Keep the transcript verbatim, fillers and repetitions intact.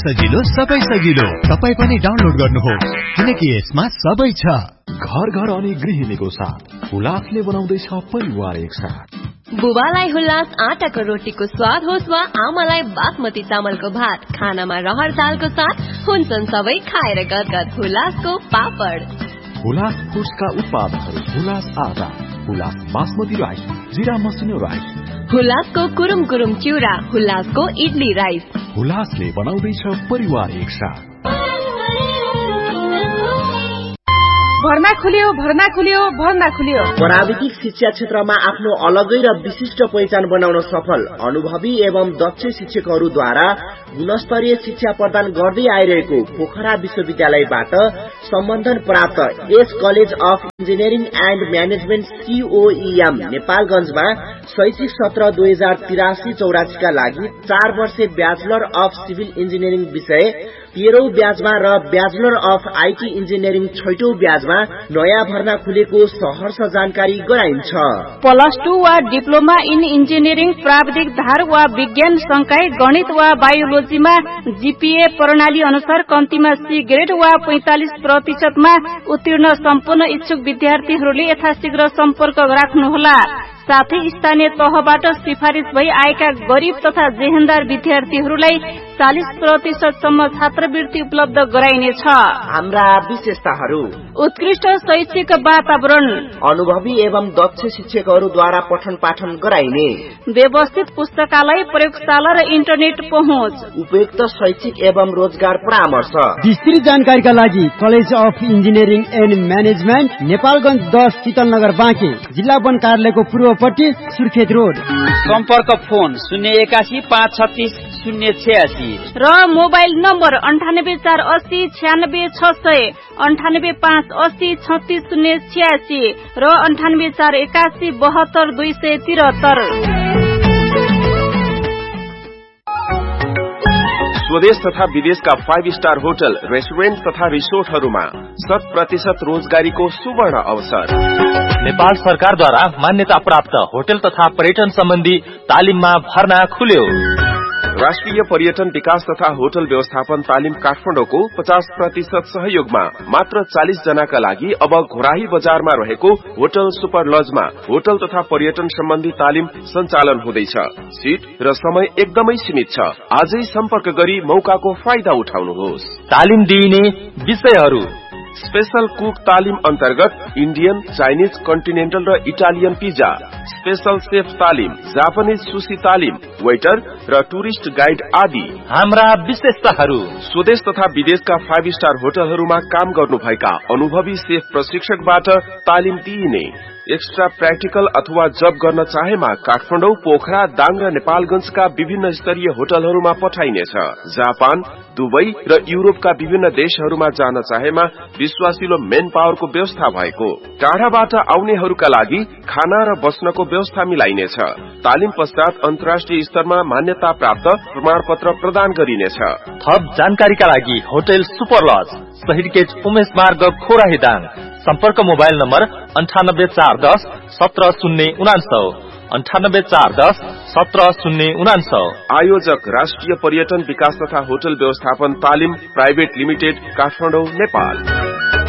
सजिलो सबै सजिलो तपाई पनि डाउनलोड गर्नुहोस् किनकि यसमा सबै छ। घर घर अनि गृहिणीको साथ हुलासले बनाउँदैछ परिवार एकसाथ। बुबालाई हुलास आटाको रोटीको स्वाद होस् वा आमालाई बासमती चामलको भात, खानामा रहर दालको साथ हुन्छन् सबै खाएर गदगद हुलासको पापड। हुलास फुड्सका उत्पादहरू हुलास आटा, हुलास बासमती राइस, जिरा मसिनो राइस, हुलासको कुरुम कुरुम चिउरा, हुलासको इडली राइस। हुलासले बनाउँदैछ परिवार एकसाथ। भर्ना खुल्यो भर्ना खुल्यो भर्ना खुल्यो। प्राविधिक शिक्षा क्षेत्रमा आफ्नो अलगै र विशिष्ट पहिचान बनाउन सफल अनुभवी एवं दक्ष शिक्षकहरूद्वारा गुणस्तरीय शिक्षा प्रदान गर्दै आइरहेको पोखरा विश्वविद्यालयबाट सम्बन्धन प्राप्त S college of engineering and management सीओईएम नेपालगञ्जमा शैक्षिक सत्र दुई हजार तिरासी चौरासी का लागि चार वर्षे ब्याचलर अफ सिभिल इन्जिनियरिङ विषय, तेह्रौं ब्याजमा र ब्याचलर अफ आईटी इन्जिनियरिङ छैटौं ब्याजमा नयाँ भर्ना खुलेको सहर्ष जानकारी गराइन्छ। प्लस टू वा डिप्लोमा इन इन्जिनियरिङ प्राविधिक धार वा विज्ञान संकाय गणित वा बायोलोजीमा जीपीए प्रणाली अनुसार कम्तीमा सी ग्रेड वा पैंतालिस प्रतिशतमा उत्तीर्ण सम्पूर्ण इच्छुक विद्यार्थीहरूले यथाशीघ्र सम्पर्क राख्नुहोला। साथै स्थानीय तहबाट सिफारिश भई आएका गरीब तथा जेहेन्दार विद्यार्थीहरूलाई चालीस प्रतिशत सम्म छात्रवृत्ति उपलब्ध गराइनेछ। हाम्रा विशेषताहरू: उत्कृष्ट शैक्षिक वातावरण, अनुभवी एवं दक्ष शिक्षकहरूद्वारा पठन पाठन गराइने, व्यवस्थित पुस्तकालय, प्रयोगशाला र इन्टरनेट पहुँच, उपयुक्त शैक्षिक एवं रोजगार परामर्श। विस्तृत जानकारीका लागि college of engineering and management, Nepalgunj दस, शीतलनगर बाँके, जिल्ला वन कार्यालयको पूर्वपट्टि, सुर्खेत रोड। सम्पर्क फोन शून्य एकासी पाँच छत्तीस शून्य छयासी र मोबाइल नम्बर अन्ठानब्बे चार अस्सी छ्यानब्बे छ सय, अन्ठानब्बे पाँच अस्सी छत्तीस शून्य छयासी र अन्ठानब्बे चार एकासी बहत्तर दुई सय त्रिहत्तर। स्वदेश तथा विदेशका फाइभ स्टार होटल, रेस्टुरेन्ट तथा रिसोर्टहरूमा शत प्रतिशत रोजगारीको सुवर्ण अवसर। नेपाल सरकारद्वारा मान्यता प्राप्त होटल तथा पर्यटन सम्बन्धी तालिममा भर्ना खुल्यो। राष्ट्रिय पर्यटन विकास तथा होटल व्यवस्थापन तालिम काठमाडौँको पचास प्रतिशत सहयोगमा मात्र चालिस जनाका लागि अब घोराही बजारमा रहेको होटल सुपर लजमा होटल तथा पर्यटन सम्बन्धी तालिम सञ्चालन हुँदैछ। सीट र समय एकदमै सीमित छ। आजै सम्पर्क गरी मौकाको फाइदा उठाउनुहोस्। तालिम दिइने विषयहरू: स्पेशल कुक तालिम अन्तर्गत इन्डियन, चाइनिज, कन्टिनेन्टल र इटालियन पिज्जा, स्पेशल सेफ तालिम, जापानिज सुशी तालिम, वेटर र टुरिस्ट गाइड आदि। हाम्रा विशेषताहरू: स्वदेश तथा विदेशका फाइभ स्टार होटलहरूमा काम गर्नुभएका अनुभवी सेफ प्रशिक्षकबाट तालिम दिइने। एक्स्ट्रा प्र्याक्टिकल अथवा जब गर्न चाहेमा काठमाडौँ, पोखरा, दाङ र नेपालगञ्जका विभिन्न स्तरीय होटलहरूमा पठाइनेछ। जापान, दुबई र युरोपका विभिन्न देशहरूमा जान चाहेमा विश्वासिलो मेन पावरको व्यवस्था भएको। टाढाबाट आउनेहरूका लागि खाना र बस्नको व्यवस्था मिलाइनेछ। तालिम पश्चात अन्तर्राष्ट्रिय स्तरमा मान्यता प्राप्त प्रमाणपत्र प्रदान गरिनेछ। थप जानकारीका लागि होटल सुपर लज, शहीद गेट, उमेश मार्ग, खोराही दाङ। सम्पर्क मोबाइल नम्बर अन्ठानब्बे चार दस सत्र शून्य उनान्सौ, अन्ठानब्बे चार दस सत्र शून्य उनान्सौ। आयोजक राष्ट्रिय पर्यटन विकास तथा होटल व्यवस्थापन तालिम प्राइभेट लिमिटेड, काठमाडौँ, नेपाल।